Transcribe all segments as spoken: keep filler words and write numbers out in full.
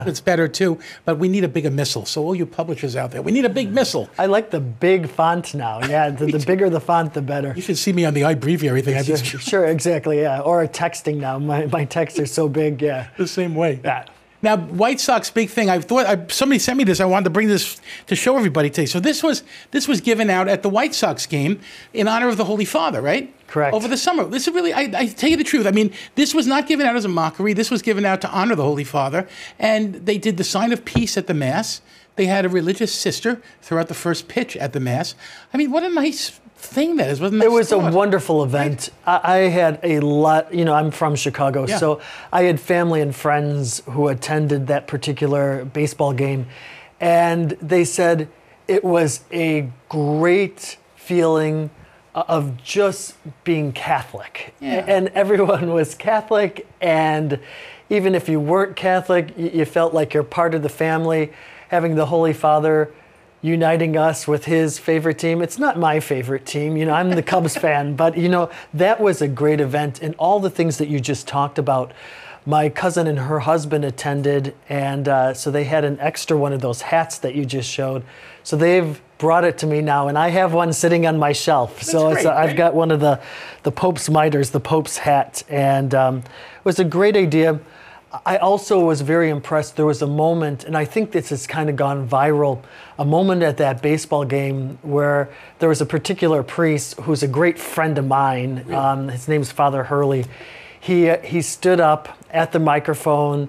It's better too, but we need a bigger missile. So all you publishers out there, we need a big missile. I like the big font now. Yeah, the, the bigger the font, the better. You should see me on the iBreviary thing. Sure, sure, exactly, yeah. Or texting now. My, my texts are so big, yeah. The same way. Yeah. Now, White Sox big thing. I thought I, somebody sent me this. I wanted to bring this to show everybody today. So this was this was given out at the White Sox game in honor of the Holy Father, right? Correct. Over the summer. This is really. I, I tell you the truth. I mean, this was not given out as a mockery. This was given out to honor the Holy Father, and they did the sign of peace at the Mass. They had a religious sister throughout the first pitch at the Mass. I mean, what a nice thing that is. Wasn't that it was thought? a wonderful event. Right? I, I had a lot, you know, I'm from Chicago, yeah. so I had family and friends who attended that particular baseball game, and they said it was a great feeling of just being Catholic. Yeah. And everyone was Catholic, and even if you weren't Catholic, you felt like you're part of the family, having the Holy Father uniting us with his favorite team. It's not my favorite team. You know, I'm the Cubs fan, but you know, that was a great event. And all the things that you just talked about, my cousin and her husband attended, and uh, so they had an extra one of those hats that you just showed. So they've brought it to me now, and I have one sitting on my shelf. That's so great, it's, uh, right? I've got one of the, the Pope's mitres, the Pope's hat, and um, it was a great idea. I also was very impressed. There was a moment, and I think this has kind of gone viral, a moment at that baseball game where there was a particular priest who's a great friend of mine. Really? Um, his name's Father Hurley. He, uh, he stood up at the microphone,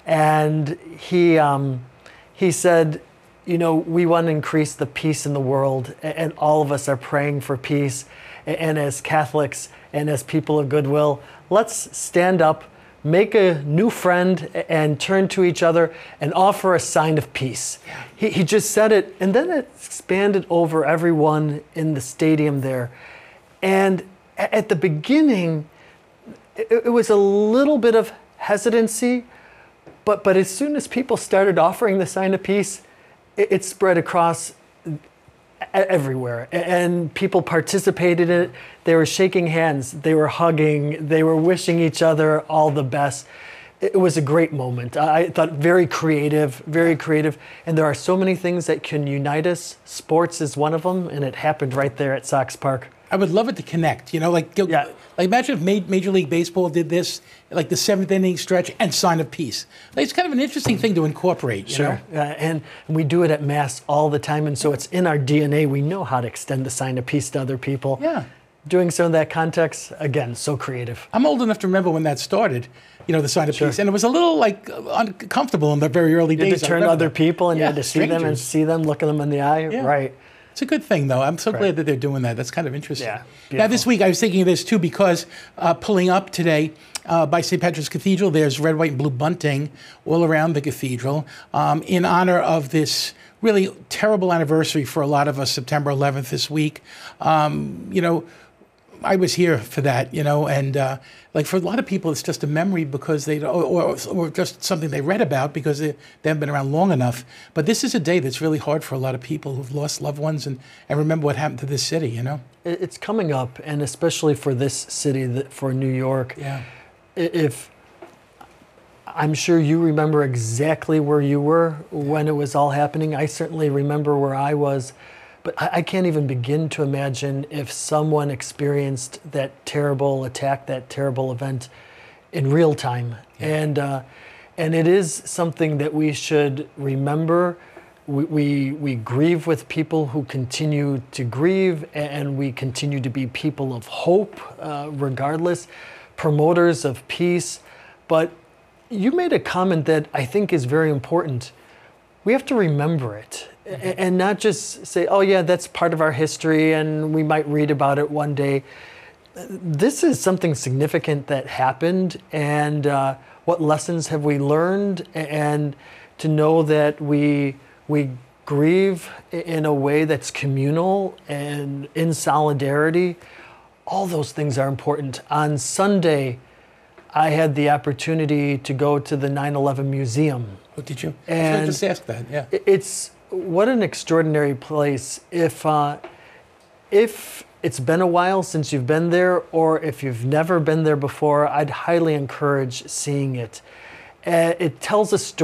and he, um, he said, you know, we want to increase the peace in the world, and all of us are praying for peace. And as Catholics and as people of goodwill, let's stand up, make a new friend, and turn to each other and offer a sign of peace. Yeah. He, he just said it, and then it expanded over everyone in the stadium there. And at the beginning, it, it was a little bit of hesitancy, but, but as soon as people started offering the sign of peace, it, it spread across everywhere, and people participated in it. They were shaking hands, they were hugging, they were wishing each other all the best. It was a great moment. I thought very creative, very creative. And there are so many things that can unite us. Sports is one of them, and it happened right there at Sox Park. I would love it to connect, you know, like, yeah. like imagine if Major League Baseball did this, like the seventh inning stretch and sign of peace. Like, it's kind of an interesting thing to incorporate, you sure. know? Uh, and we do it at Mass all the time, and so it's in our D N A. We know how to extend the sign of peace to other people. Yeah. Doing so in that context, again, so creative. I'm old enough to remember when that started, you know, the sign of Sure. peace. And it was a little, like, uncomfortable in the very early You had days. to I turn to remember other that. people, and Yeah, you had to see them and strangers. see them, look at them in the eye. Yeah. Right. It's a good thing, though. I'm so Right. glad that they're doing that. That's kind of interesting. Yeah, Now, this beautiful. week, I was thinking of this, too, because uh, pulling up today uh, by Saint Petrus Cathedral, there's red, white, and blue bunting all around the cathedral um, in honor of this really terrible anniversary for a lot of us, September eleventh this week. Um, you know, I was here for that, you know, and uh, like for a lot of people, it's just a memory because they, or, or, or just something they read about because they, they haven't been around long enough. But this is a day that's really hard for a lot of people who've lost loved ones and, and remember what happened to this city, you know? It- It's coming up, and especially for this city, that- for New York. Yeah. I- If I'm sure you remember exactly where you were when it was all happening. I certainly remember where I was. But I I can't even begin to imagine if someone experienced that terrible attack, that terrible event in real time. And uh, and it is something that we should remember. We, we, we grieve with people who continue to grieve, and we continue to be people of hope, uh, regardless, promoters of peace. But you made a comment that I think is very important. We have to remember it. A- And not just say, oh yeah, that's part of our history and we might read about it one day. This is something significant that happened, and uh, what lessons have we learned? And to know that we, we grieve in a way that's communal and in solidarity, all those things are important. On Sunday, I had the opportunity to go to the nine eleven Museum. Oh, did you? And I just asked that, yeah. It's what an extraordinary place. If uh, if it's been a while since you've been there, or if you've never been there before, I'd highly encourage seeing it. Uh, it tells a story.